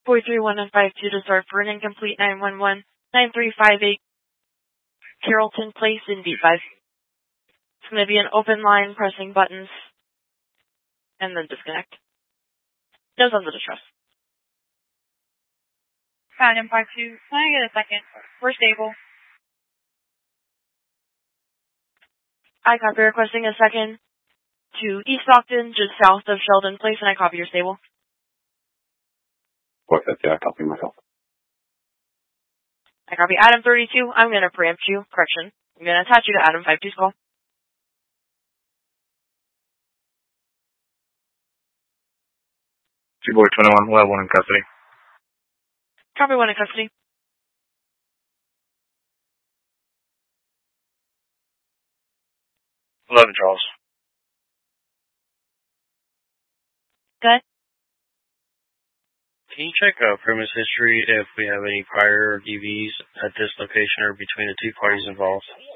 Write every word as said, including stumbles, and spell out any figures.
four three one and five two to start for an incomplete nine one one nine three five eight Carrollton Place in D five. It's going to be an open line, pressing buttons, and then disconnect. Does under distress. Found in five two. Can I get a second? We're stable. I copy requesting a second to East Stockton, just south of Sheldon Place, and I copy your stable. What's that? Yeah, I copy myself. I copy Adam thirty-two. I'm going to preempt you. Correction. I'm going to attach you to Adam fifty-two's call. Two-boy twenty-one, we'll have one in custody. Copy one in custody. eleven, Charles. Good. Can you check uh, premise history if we have any prior D Vs at this location or between the two parties involved?